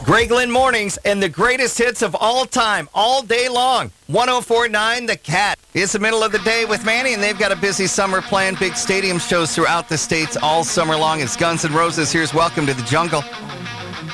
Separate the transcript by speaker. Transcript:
Speaker 1: Greg Lynn Mornings and the greatest hits of all time, all day long. 104.9 The Cat. It's the middle of the day with Manny, and they've got a busy summer plan. Big stadium shows throughout the states all summer long. It's Guns N' Roses. Here's Welcome to the Jungle.